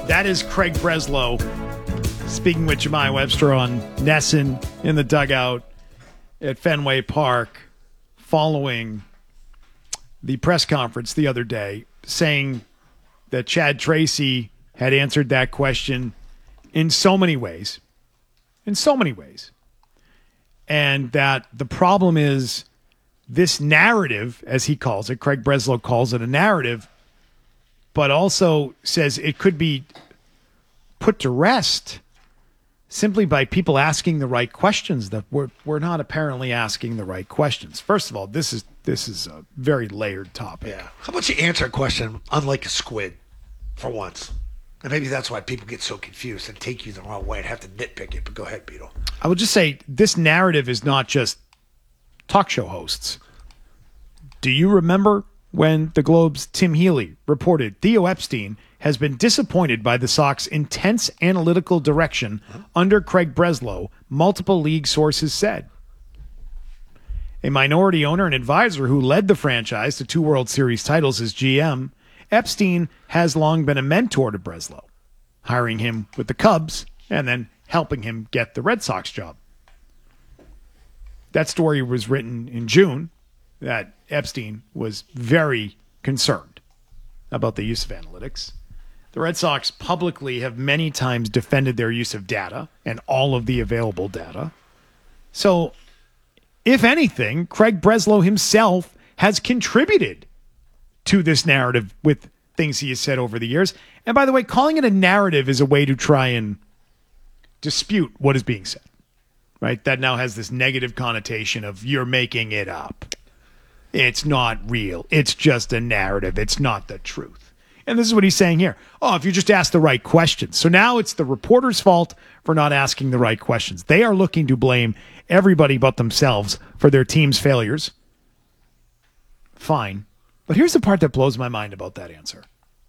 That is Craig Breslow speaking with Jemai Webster on Nesson in the dugout at Fenway Park following the press conference the other day, saying that Chad Tracy had answered that question in so many ways. And that the problem is this narrative, as he calls it, Craig Breslow calls it a narrative, but also says it could be put to rest simply by people asking the right questions that we're not apparently asking the right questions. First of all, this is a very layered topic. Yeah. How about you answer a question unlike a squid for once? And maybe that's why people get so confused and take you the wrong way and have to nitpick it. But go ahead, Beetle. I would just say this narrative is not just talk show hosts. Do you remember when the Globe's Tim Healy reported Theo Epstein has been disappointed by the Sox' intense analytical direction under Craig Breslow, multiple league sources said? A minority owner and advisor who led the franchise to 2 World Series titles as GM, Epstein has long been a mentor to Breslow, hiring him with the Cubs and then helping him get the Red Sox job. That story was written in June, that Epstein was very concerned about the use of analytics. The Red Sox publicly have many times defended their use of data and all of the available data. So, if anything, Craig Breslow himself has contributed to this narrative with things he has said over the years. And by the way, calling it a narrative is a way to try and dispute what is being said, right? That now has this negative connotation of you're making it up. It's not real. It's just a narrative. It's not the truth. And this is what he's saying here. Oh, if you just ask the right questions. So now it's the reporter's fault for not asking the right questions. They are looking to blame everybody but themselves for their team's failures. Fine. But here's the part that blows my mind about that answer.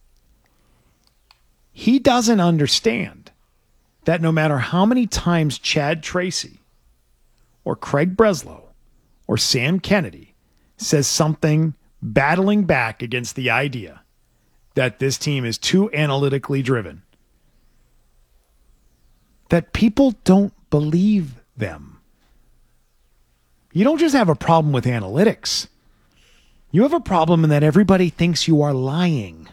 He doesn't understand that no matter how many times Chad Tracy or Craig Breslow or Sam Kennedy says something battling back against the idea that this team is too analytically driven, that people don't believe them. You don't just have a problem with analytics. You have a problem in that everybody thinks you are lying.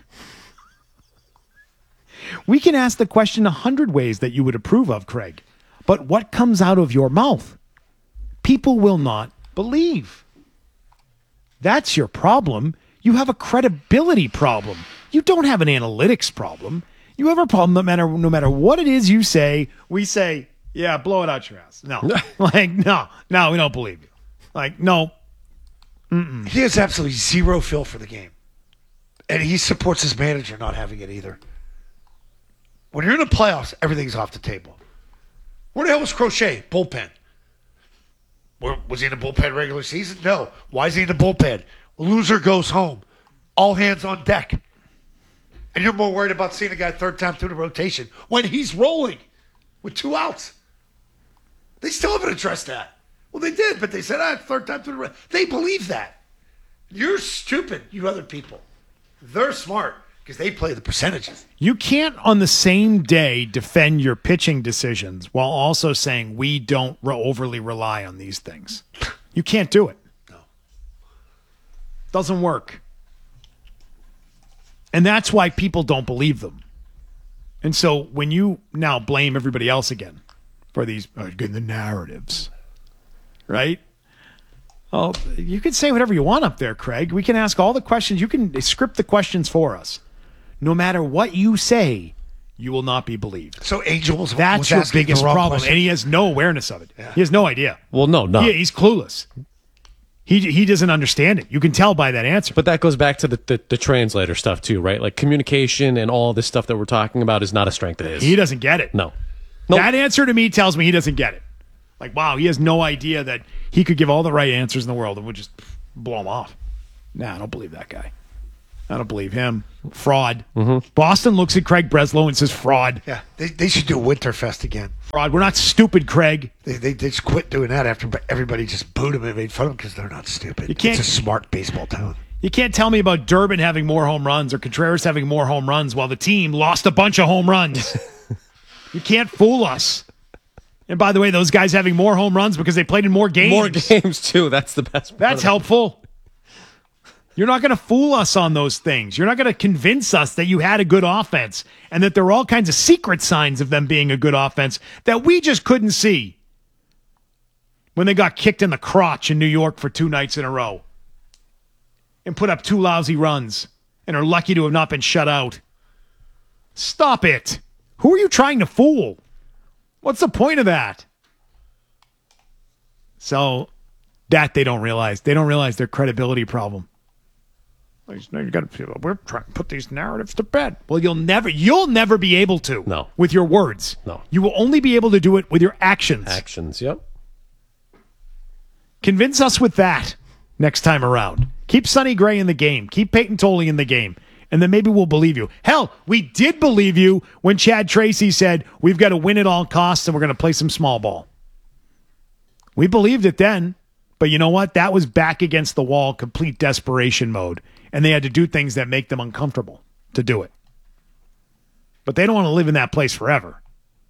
We can ask the question 100 ways that you would approve of, Craig, but what comes out of your mouth, people will not believe. That's your problem. You have a credibility problem. You don't have an analytics problem. You have a problem no matter what it is you say, we say, yeah, blow it out your ass. No. No, we don't believe you. Like, no. Mm-mm. He has absolutely zero feel for the game. And he supports his manager not having it either. When you're in the playoffs, everything's off the table. Where the hell was Crochet? Bullpen. Was he in the bullpen regular season? No. Why is he in the bullpen? Loser goes home. All hands on deck. And you're more worried about seeing a guy third time through the rotation when he's rolling with 2 outs. They still haven't addressed that. Well, they did, but they said, third time through the rotation. They believe that. You're stupid, you other people. They're smart because they play the percentages. You can't on the same day defend your pitching decisions while also saying we don't overly rely on these things. You can't do it. No. Doesn't work. And that's why people don't believe them. And so when you now blame everybody else again for these, again, the narratives, right? Oh, you can say whatever you want up there, Craig. We can ask all the questions. You can script the questions for us. No matter what you say, you will not be believed. So Angels, that's your biggest problem, question. And he has no awareness of it. Yeah. He has no idea. Well, no. He's clueless. He doesn't understand it. You can tell by that answer. But that goes back to the translator stuff too, right? Like communication and all this stuff that we're talking about is not a strength of his. He doesn't get it. No. That answer to me tells me he doesn't get it. Like, wow, he has no idea that he could give all the right answers in the world and would just blow him off. Nah, I don't believe that guy. I don't believe him. Fraud. Mm-hmm. Boston looks at Craig Breslow and says fraud. Yeah, they should do Winterfest again. Fraud. We're not stupid, Craig. They just quit doing that after everybody just booed him and made fun of them because they're not stupid. It's a smart baseball town. You can't tell me about Durbin having more home runs or Contreras having more home runs while the team lost a bunch of home runs. You can't fool us. And by the way, those guys having more home runs because they played in more games. More games, too. That's the best part. That's helpful. You're not going to fool us on those things. You're not going to convince us that you had a good offense and that there are all kinds of secret signs of them being a good offense that we just couldn't see when they got kicked in the crotch in New York for 2 nights in a row and put up 2 lousy runs and are lucky to have not been shut out. Stop it. Who are you trying to fool? What's the point of that? So that they don't realize. They don't realize their credibility problem. We're trying to put these narratives to bed. Well, you'll never be able to. No. With your words. No. You will only be able to do it with your actions. Actions, yep. Convince us with that next time around. Keep Sonny Gray in the game. Keep Peyton Tolley in the game. And then maybe we'll believe you. Hell, we did believe you when Chad Tracy said, we've got to win at all costs and we're going to play some small ball. We believed it then. But you know what? That was back against the wall, complete desperation mode. And they had to do things that make them uncomfortable to do it. But they don't want to live in that place forever.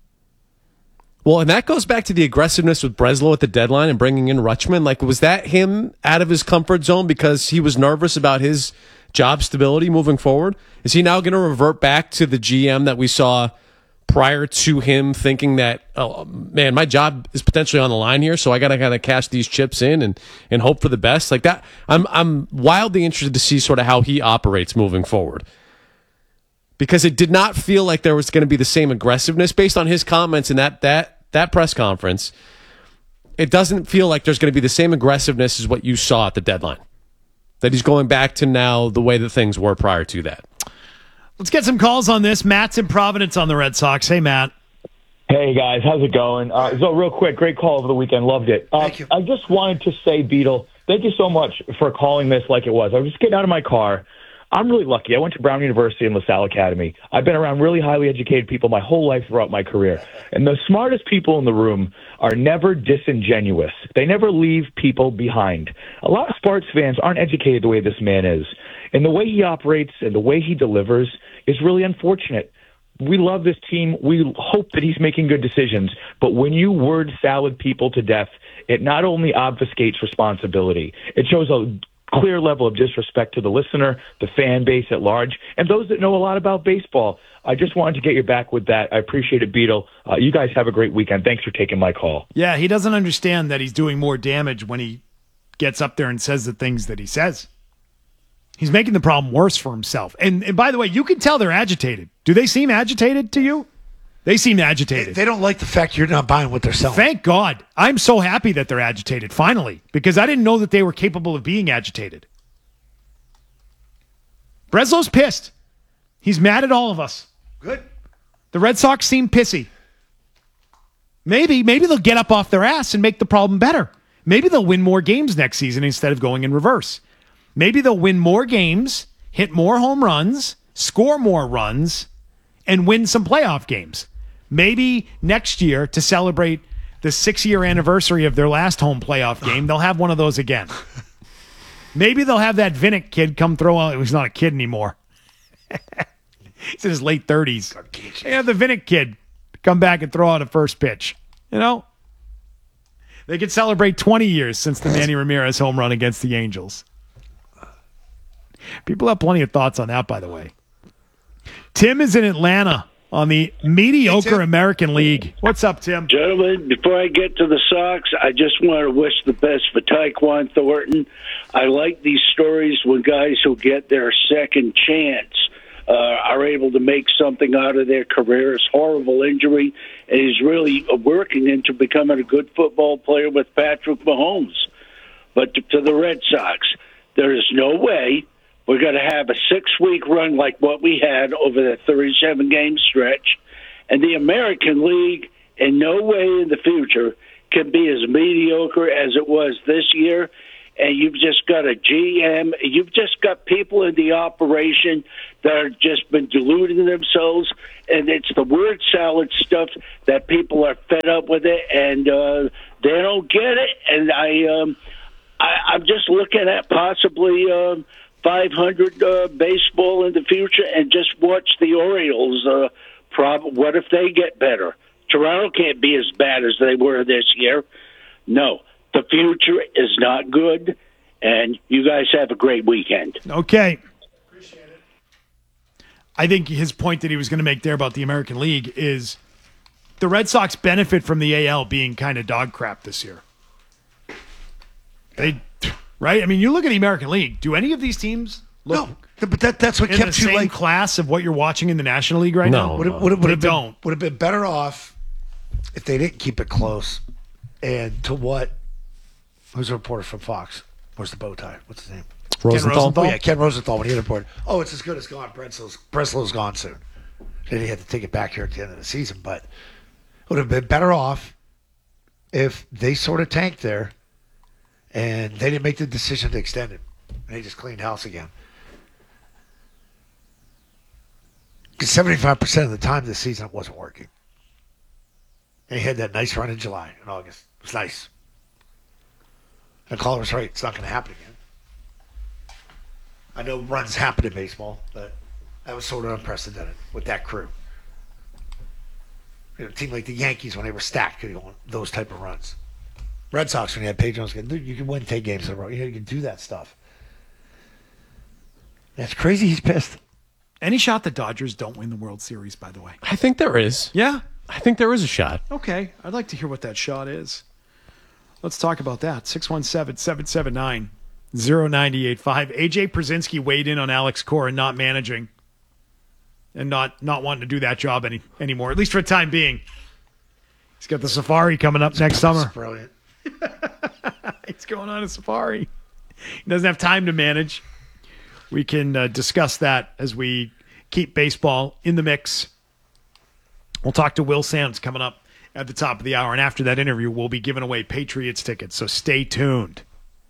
Well, and that goes back to the aggressiveness with Breslow at the deadline and bringing in Rutschman. Like, was that him out of his comfort zone because he was nervous about his job stability moving forward? Is he now going to revert back to the GM that we saw prior to him thinking that, oh, man, my job is potentially on the line here, so I got to kind of cash these chips in and hope for the best? Like that, I'm wildly interested to see sort of how he operates moving forward. Because it did not feel like there was going to be the same aggressiveness based on his comments in that press conference. It doesn't feel like there's going to be the same aggressiveness as what you saw at the deadline. That he's going back to now the way that things were prior to that. Let's get some calls on this. Matt's in Providence on the Red Sox. Hey, Matt. Hey, guys. How's it going? So real quick, great call over the weekend. Loved it. Thank you. I just wanted to say, Beetle, thank you so much for calling this like it was. I was just getting out of my car. I'm really lucky. I went to Brown University and LaSalle Academy. I've been around really highly educated people my whole life throughout my career. And the smartest people in the room are never disingenuous. They never leave people behind. A lot of sports fans aren't educated the way this man is. And the way he operates and the way he delivers is really unfortunate. We love this team. We hope that he's making good decisions. But when you word salad people to death, it not only obfuscates responsibility, it shows a clear level of disrespect to the listener, the fan base at large, and those that know a lot about baseball. I just wanted to get your back with that. I appreciate it, Beetle. You guys have a great weekend. Thanks for taking my call. Yeah, he doesn't understand that he's doing more damage when he gets up there and says the things that he says. He's making the problem worse for himself. And by the way, you can tell they're agitated. Do they seem agitated to you? They seem agitated. They don't like the fact you're not buying what they're selling. Thank God. I'm so happy that they're agitated, finally, because I didn't know that they were capable of being agitated. Breslow's pissed. He's mad at all of us. Good. The Red Sox seem pissy. Maybe they'll get up off their ass and make the problem better. Maybe they'll win more games next season instead of going in reverse. Maybe they'll win more games, hit more home runs, score more runs, and win some playoff games. Maybe next year, to celebrate the 6-year anniversary of their last home playoff game, they'll have one of those again. Maybe they'll have that Vinnick kid come throw out. He's not a kid anymore. He's in his late 30s. They have the Vinnick kid come back and throw out a first pitch. You know? They could celebrate 20 years since the Manny Ramirez home run against the Angels. People have plenty of thoughts on that, by the way. Tim is in Atlanta on the mediocre American League. What's up, Tim? Gentlemen, before I get to the Sox, I just want to wish the best for Tyquan Thornton. I like these stories when guys who get their second chance are able to make something out of their careers. Horrible injury, and he's really working into becoming a good football player with Patrick Mahomes. But to the Red Sox, there is no way we're going to have a 6-week run like what we had over the 37-game stretch. And the American League, in no way in the future, can be as mediocre as it was this year. And you've just got a GM. You've just got people in the operation that have just been deluding themselves. And it's the word salad stuff that people are fed up with it, and they don't get it. And I'm just looking at possibly .500 baseball in the future and just watch the Orioles. What if they get better? Toronto can't be as bad as they were this year. No, the future is not good, and you guys have a great weekend. Okay. Appreciate it. I think his point that he was going to make there about the American League is the Red Sox benefit from the AL being kind of dog crap this year. Right? I mean, you look at the American League. Do any of these teams look but that's what in kept the you same like class of what you're watching in the National League right now? would have been better off if they didn't keep it close. And to what? Who's the reporter from Fox? Where's the bow tie? What's his name? Rosenthal? Oh yeah, Ken Rosenthal. When he reported, it's as good as gone. Breslow's gone soon. Then he had to take it back here at the end of the season, but it would have been better off if they sort of tanked there. And they didn't make the decision to extend it. And they just cleaned house again. Because 75% of the time this season it wasn't working. And he had that nice run in July and August. It was nice. And the caller was right. It's not going to happen again. I know runs happen in baseball, but that was sort of unprecedented with that crew. A team like the Yankees, when they were stacked, could go on those type of runs. Red Sox, when you had Page Jones, you can win 10 games in a row. You can do that stuff. That's crazy. He's pissed. Any shot the Dodgers don't win the World Series, by the way? I think there is. Yeah? I think there is a shot. Okay. I'd like to hear what that shot is. Let's talk about that. 617-779-0985. AJ Przinsky weighed in on Alex Cora not managing and not wanting to do that job anymore, at least for the time being. He's got the safari coming up next summer. That's brilliant. He's going on a safari. He doesn't have time to manage. We can discuss that as we keep baseball in the mix. We'll talk to Will Sands coming up at the top of the hour. And after that interview, we'll be giving away Patriots tickets. So stay tuned.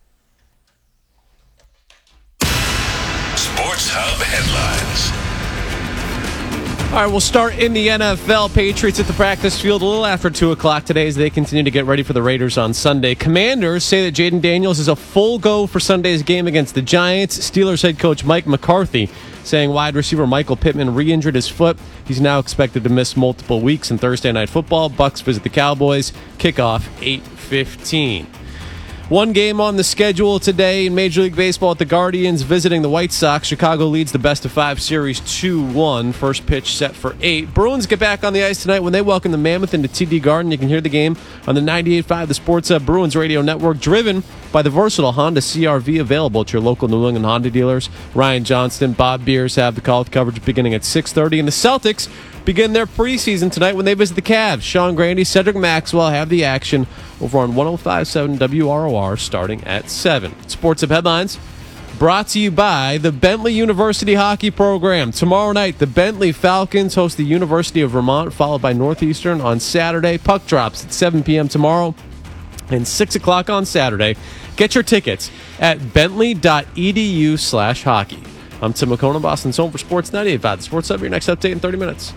Sports Hub headlines. All right, we'll start in the NFL. Patriots at the practice field a little after 2 o'clock today as they continue to get ready for the Raiders on Sunday. Commanders say that Jaden Daniels is a full go for Sunday's game against the Giants. Steelers head coach Mike McCarthy saying wide receiver Michael Pittman re-injured his foot. He's now expected to miss multiple weeks in Thursday Night Football. Bucs visit the Cowboys. Kickoff 8:15. One game on the schedule today in Major League Baseball at the Guardians visiting the White Sox. Chicago leads the best-of-5 series 2-1. First pitch set for 8. Bruins get back on the ice tonight when they welcome the Mammoth into TD Garden. You can hear the game on the 98.5 The Sports Hub Bruins Radio Network, driven by the versatile Honda CR-V available at your local New England Honda dealers. Ryan Johnston, Bob Beers have the call coverage beginning at 6:30. And the Celtics begin their preseason tonight when they visit the Cavs. Sean Grande, Cedric Maxwell have the action over on 105.7 WROR starting at 7. Sports Hub headlines brought to you by the Bentley University Hockey Program. Tomorrow night, the Bentley Falcons host the University of Vermont, followed by Northeastern on Saturday. Puck drops at 7 p.m. tomorrow and 6 o'clock on Saturday. Get your tickets at bentley.edu/hockey. I'm Tim McCona, Boston's home for Sports 98.5. The Sports Hub, your next update in 30 minutes.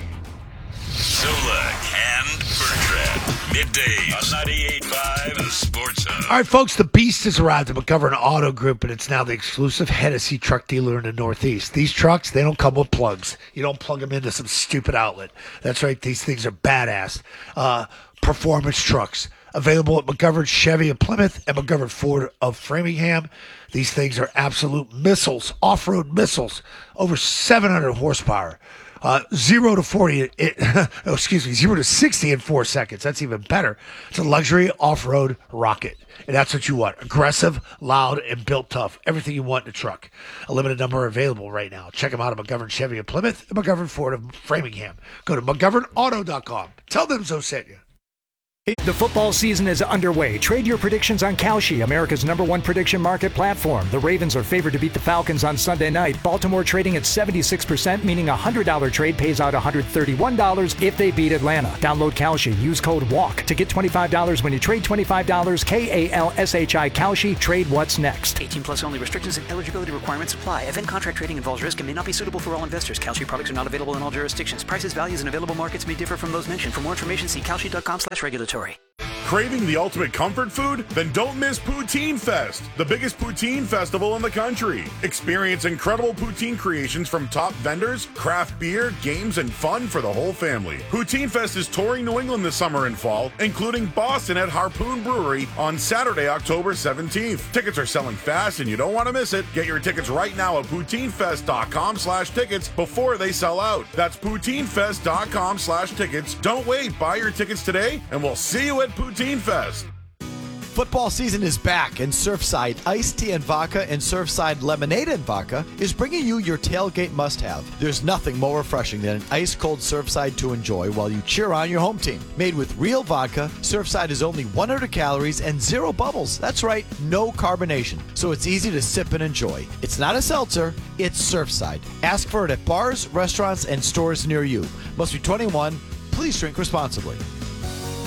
Solak and Bertrand. Middays on 98.5 The Sports Hub. All right, folks, the Beast has arrived at McGovern Auto Group, and it's now the exclusive Hennessy truck dealer in the Northeast. These trucks, they don't come with plugs. You don't plug them into some stupid outlet. That's right, these things are badass. Performance trucks. Available at McGovern Chevy of Plymouth and McGovern Ford of Framingham. These things are absolute missiles, off-road missiles, over 700 horsepower. 0 to 60 in 4 seconds. That's even better. It's a luxury off-road rocket. And that's what you want. Aggressive, loud, and built tough. Everything you want in a truck. A limited number available right now. Check them out at McGovern Chevy of Plymouth and McGovern Ford of Framingham. Go to McGovernAuto.com. Tell them Zo sent you. The football season is underway. Trade your predictions on Kalshi, America's #1 prediction market platform. The Ravens are favored to beat the Falcons on Sunday night. Baltimore trading at 76%, meaning a $100 trade pays out $131 if they beat Atlanta. Download Kalshi. Use code WALK to get $25 when you trade $25. KALSHI Kalshi. Trade what's next. 18 plus only. Restrictions and eligibility requirements apply. Event contract trading involves risk and may not be suitable for all investors. Kalshi products are not available in all jurisdictions. Prices, values, and available markets may differ from those mentioned. For more information, see kalshi.com/regulatory. Craving the ultimate comfort food? Then don't miss Poutine Fest, the biggest poutine festival in the country. Experience incredible poutine creations from top vendors, craft beer, games, and fun for the whole family. Poutine Fest is touring New England this summer and fall, including Boston at Harpoon Brewery on Saturday, October 17th. Tickets are selling fast and you don't want to miss it. Get your tickets right now at poutinefest.com/tickets before they sell out. That's poutinefest.com/tickets. Don't wait. Buy your tickets today and we'll see you at Poutine Fest. Football season is back, and Surfside Iced Tea and Vodka and Surfside Lemonade and Vodka is bringing you your tailgate must-have. There's nothing more refreshing than an ice-cold Surfside to enjoy while you cheer on your home team. Made with real vodka, Surfside is only 100 calories and 0 bubbles. That's right, no carbonation, so it's easy to sip and enjoy. It's not a seltzer, it's Surfside. Ask for it at bars, restaurants, and stores near you. Must be 21. Please drink responsibly.